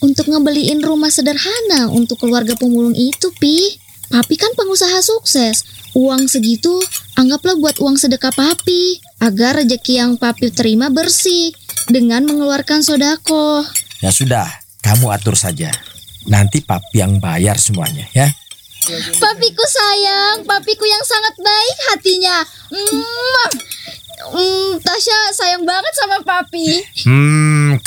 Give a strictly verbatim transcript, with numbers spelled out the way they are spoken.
untuk ngebeliin rumah sederhana untuk keluarga pemulung itu, Pi. Papi kan pengusaha sukses. Uang segitu anggaplah buat uang sedekah Papi, agar rezeki yang Papi terima bersih dengan mengeluarkan sodako. Ya sudah, kamu atur saja. Nanti Papi yang bayar semuanya ya. Papiku sayang, papiku yang sangat baik hatinya. Mm, mm, Tasya sayang banget sama Papi. Hmm,